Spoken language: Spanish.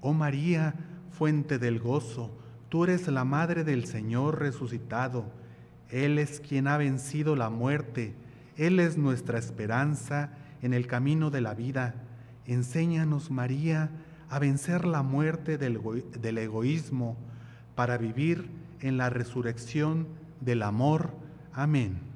Oh María, fuente del gozo, tú eres la Madre del Señor resucitado. Él es quien ha vencido la muerte. Él es nuestra esperanza en el camino de la vida. Enséñanos, María, a vencer la muerte del egoísmo para vivir en la resurrección del amor. Amén.